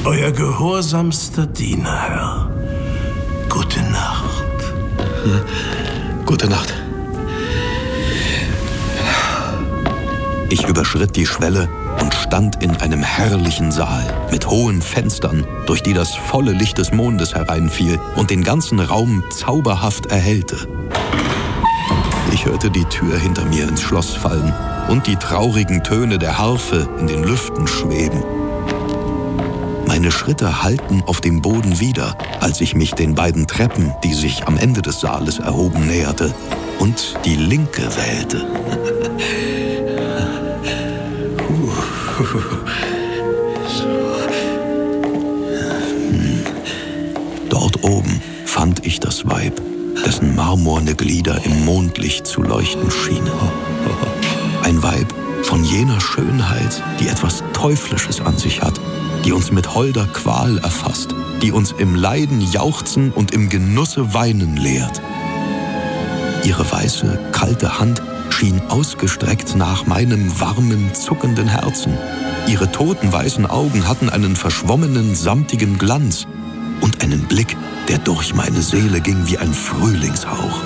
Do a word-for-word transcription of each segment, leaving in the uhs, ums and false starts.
Euer gehorsamster Diener, Herr. Gute Nacht. Ja, gute Nacht. Ich überschritt die Schwelle und stand in einem herrlichen Saal mit hohen Fenstern, durch die das volle Licht des Mondes hereinfiel und den ganzen Raum zauberhaft erhellte. Ich hörte die Tür hinter mir ins Schloss fallen und die traurigen Töne der Harfe in den Lüften schweben. Meine Schritte hallten auf dem Boden wider, als ich mich den beiden Treppen, die sich am Ende des Saales erhoben, näherte und die linke wählte. Dort oben fand ich das Weib, dessen marmorne Glieder im Mondlicht zu leuchten schienen. Ein Weib von jener Schönheit, die etwas Teuflisches an sich hat, die uns mit holder Qual erfasst, die uns im Leiden jauchzen und im Genusse weinen lehrt. Ihre weiße, kalte Hand schien ausgestreckt nach meinem warmen, zuckenden Herzen. Ihre toten weißen Augen hatten einen verschwommenen, samtigen Glanz und einen Blick, der durch meine Seele ging wie ein Frühlingshauch.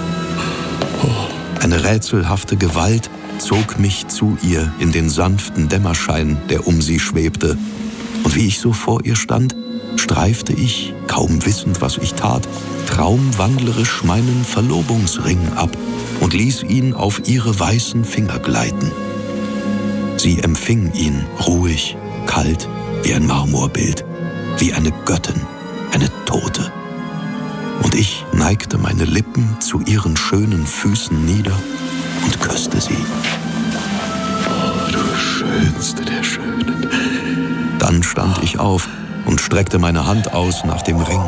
Eine rätselhafte Gewalt zog mich zu ihr in den sanften Dämmerschein, der um sie schwebte. Und wie ich so vor ihr stand, streifte ich, kaum wissend, was ich tat, traumwandlerisch meinen Verlobungsring ab und ließ ihn auf ihre weißen Finger gleiten. Sie empfing ihn ruhig, kalt, wie ein Marmorbild, wie eine Göttin, eine Tote. Und ich neigte meine Lippen zu ihren schönen Füßen nieder und küsste sie. Oh, du Schönste der Schönen. Dann stand ich auf und streckte meine Hand aus nach dem Ring.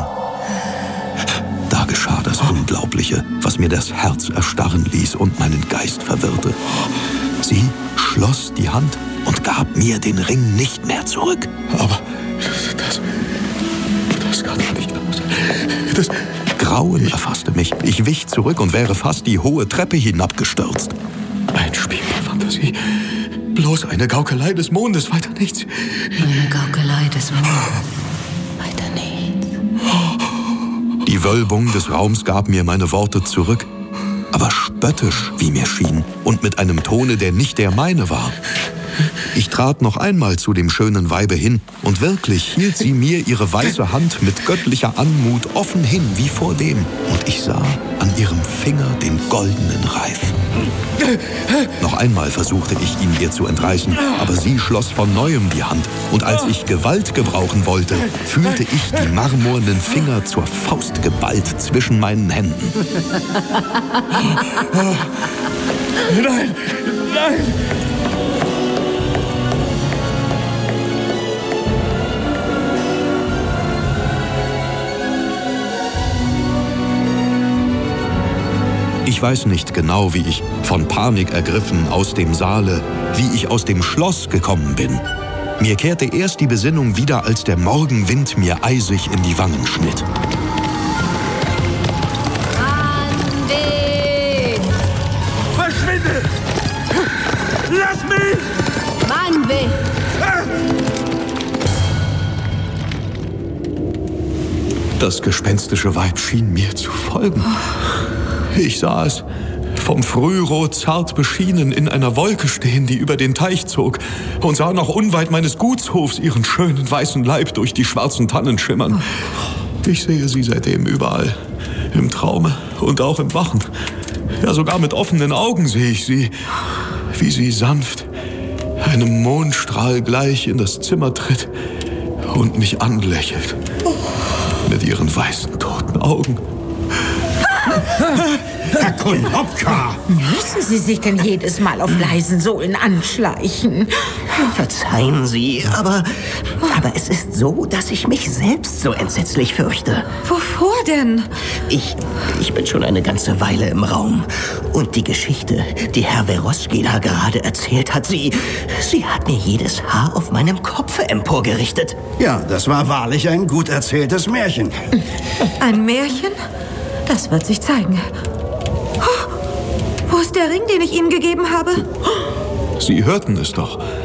Da geschah das Unglaubliche, was mir das Herz erstarren ließ und meinen Geist verwirrte. Sie schloss die Hand und gab mir den Ring nicht mehr zurück. Aber das, das kann doch nicht aus. Das... Grauen erfasste mich. Ich wich zurück und wäre fast die hohe Treppe hinabgestürzt. Ein Spiel der Fantasie. Bloß eine Gaukelei des Mondes, weiter nichts. Eine Gaukelei des Mondes, weiter nichts. Die Wölbung des Raums gab mir meine Worte zurück, aber spöttisch, wie mir schien, und mit einem Tone, der nicht der meine war. Ich trat noch einmal zu dem schönen Weibe hin, und wirklich hielt sie mir ihre weiße Hand mit göttlicher Anmut offen hin, wie vordem. Und ich sah an ihrem Finger den goldenen Reif. Noch einmal versuchte ich, ihn ihr zu entreißen, aber sie schloss von neuem die Hand. Und als ich Gewalt gebrauchen wollte, fühlte ich die marmornen Finger zur Faust geballt zwischen meinen Händen. Nein, nein! Ich weiß nicht genau, wie ich, von Panik ergriffen, aus dem Saale, wie ich aus dem Schloss gekommen bin. Mir kehrte erst die Besinnung wieder, als der Morgenwind mir eisig in die Wangen schnitt. Manwë! Verschwinde! Lass mich! Manwë! Das gespenstische Weib schien mir zu folgen. Ich sah es, vom Frührot zart beschienen, in einer Wolke stehen, die über den Teich zog, und sah noch unweit meines Gutshofs ihren schönen weißen Leib durch die schwarzen Tannen schimmern. Ich sehe sie seitdem überall, im Traume und auch im Wachen. Ja, sogar mit offenen Augen sehe ich sie, wie sie sanft, einem Mondstrahl gleich, in das Zimmer tritt und mich anlächelt, mit ihren weißen, toten Augen. Herr Konopka! Müssen Sie sich denn jedes Mal auf leisen Sohlen anschleichen? Verzeihen Sie, aber, aber es ist so, dass ich mich selbst so entsetzlich fürchte. Wovor denn? Ich, ich bin schon eine ganze Weile im Raum. Und die Geschichte, die Herr Weroski da gerade erzählt hat, sie, sie hat mir jedes Haar auf meinem Kopfe emporgerichtet. Ja, das war wahrlich ein gut erzähltes Märchen. Ein Märchen? Das wird sich zeigen. Oh, wo ist der Ring, den ich Ihnen gegeben habe? Sie hörten es doch.